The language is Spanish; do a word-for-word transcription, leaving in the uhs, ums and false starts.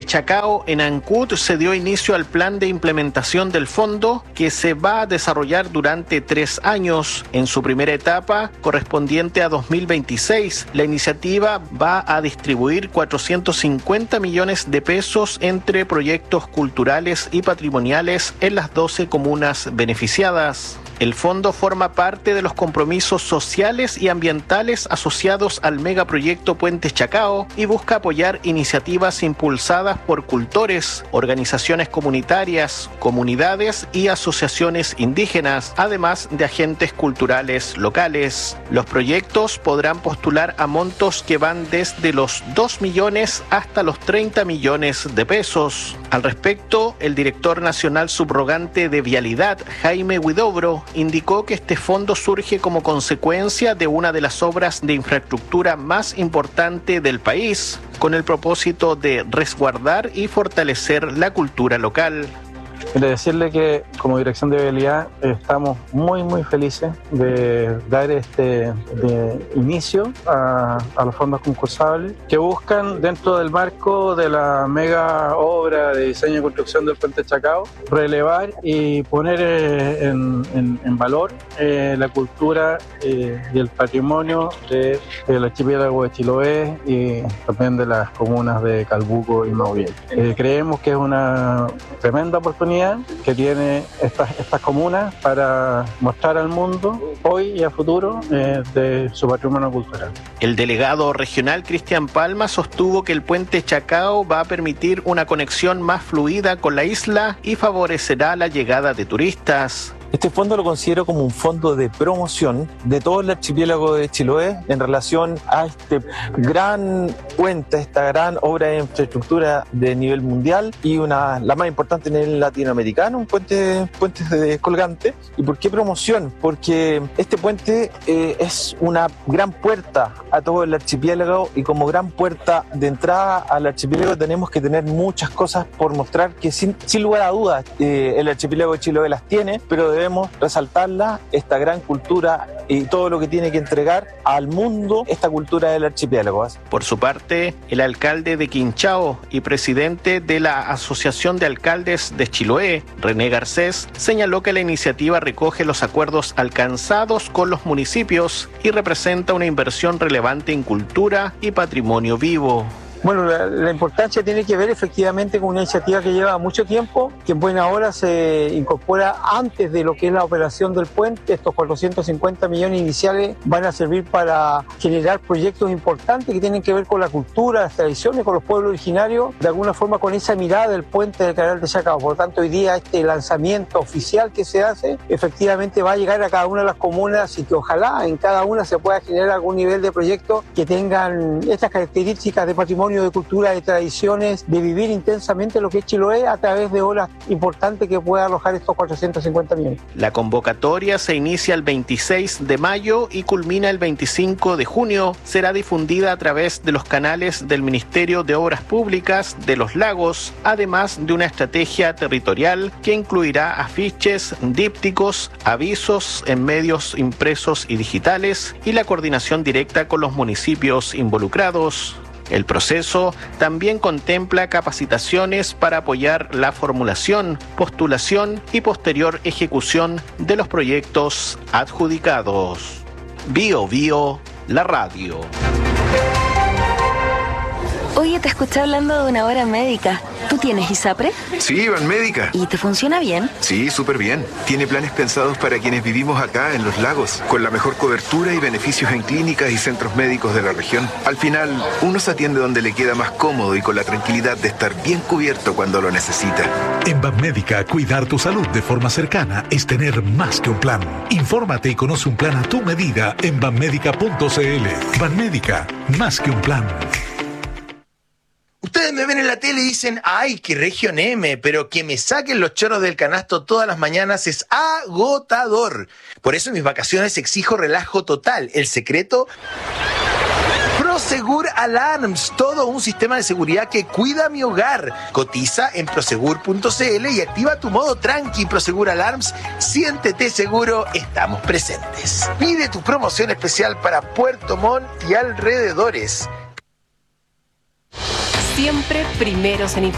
Chacao, en Ancud, se dio inicio al plan de implementación del fondo que se va a desarrollar durante tres años. En su primera etapa, correspondiente a dos mil veintiséis, la iniciativa va a distribuir cuatrocientos cincuenta millones de pesos entre proyectos culturales y patrimoniales en las doce comunas beneficiadas. El fondo forma parte de los compromisos sociales y ambientales asociados al megaproyecto Puente Chacao y busca apoyar iniciativas impulsadas por cultores, organizaciones comunitarias, comunidades y asociaciones indígenas, además de agentes culturales locales. Los proyectos podrán postular a montos que van desde los dos millones hasta los treinta millones de pesos. Al respecto, el director nacional subrogante de Vialidad, Jaime Huidobro, indicó que este fondo surge como consecuencia de una de las obras de infraestructura más importante del país, con el propósito de resguardar y fortalecer la cultura local. Quiero decirle que como Dirección de Vialidad estamos muy muy felices de dar este de inicio a, a los fondos concursables que buscan, dentro del marco de la mega obra de diseño y construcción del Puente Chacao, relevar y poner eh, en, en, en valor eh, la cultura eh, y el patrimonio de, del archipiélago de Chiloé y también de las comunas de Calbuco y Maullín. Eh, creemos que es una tremenda oportunidad que tiene estas, estas comunas para mostrar al mundo hoy y a futuro eh, de su patrimonio cultural. El delegado regional Cristian Palma sostuvo que el Puente Chacao va a permitir una conexión más fluida con la isla y favorecerá la llegada de turistas. Este fondo lo considero como un fondo de promoción de todo el archipiélago de Chiloé en relación a este gran puente, esta gran obra de infraestructura de nivel mundial y una la más importante a nivel latinoamericano, un puente, puente de colgante. ¿Y por qué promoción? Porque este puente eh, es una gran puerta a todo el archipiélago y como gran puerta de entrada al archipiélago tenemos que tener muchas cosas por mostrar que sin, sin lugar a dudas eh, el archipiélago de Chiloé las tiene, pero debemos resaltarla, esta gran cultura y todo lo que tiene que entregar al mundo esta cultura del archipiélago. Por su parte, el alcalde de Quinchao y presidente de la Asociación de Alcaldes de Chiloé, René Garcés, señaló que la iniciativa recoge los acuerdos alcanzados con los municipios y representa una inversión relevante en cultura y patrimonio vivo. Bueno, la, la importancia tiene que ver efectivamente con una iniciativa que lleva mucho tiempo, que en buena hora se incorpora antes de lo que es la operación del puente. Estos cuatrocientos cincuenta millones iniciales van a servir para generar proyectos importantes que tienen que ver con la cultura, las tradiciones, con los pueblos originarios, de alguna forma con esa mirada del puente del Canal de Chacao. Por lo tanto, hoy día este lanzamiento oficial que se hace efectivamente va a llegar a cada una de las comunas y que ojalá en cada una se pueda generar algún nivel de proyectos que tengan estas características de patrimonio, de cultura, de tradiciones, de vivir intensamente lo que es Chiloé a través de obras importantes que pueda alojar estos cuatrocientos cincuenta millones. La convocatoria se inicia el veintiséis de mayo y culmina el veinticinco de junio. Será difundida a través de los canales del Ministerio de Obras Públicas de los Lagos, además de una estrategia territorial que incluirá afiches, dípticos, avisos en medios impresos y digitales y la coordinación directa con los municipios involucrados. El proceso también contempla capacitaciones para apoyar la formulación, postulación y posterior ejecución de los proyectos adjudicados. Bio Bio, la radio. Oye, te escuché hablando de una hora médica. ¿Tú tienes ISAPRE? Sí, Banmédica. ¿Y te funciona bien? Sí, súper bien. Tiene planes pensados para quienes vivimos acá en Los Lagos, con la mejor cobertura y beneficios en clínicas y centros médicos de la región. Al final, uno se atiende donde le queda más cómodo y con la tranquilidad de estar bien cubierto cuando lo necesita. En Banmédica, cuidar tu salud de forma cercana es tener más que un plan. Infórmate y conoce un plan a tu medida en banmédica punto cl. Banmédica, más que un plan. Ustedes me ven en la tele y dicen, ay, qué región M, pero que me saquen los choros del canasto todas las mañanas es agotador. Por eso en mis vacaciones exijo relajo total. El secreto, Prosegur Alarms, todo un sistema de seguridad que cuida mi hogar. Cotiza en prosegur punto cl y activa tu modo tranqui. Prosegur Alarms, siéntete seguro, estamos presentes. Pide tu promoción especial para Puerto Montt y alrededores. Siempre primeros en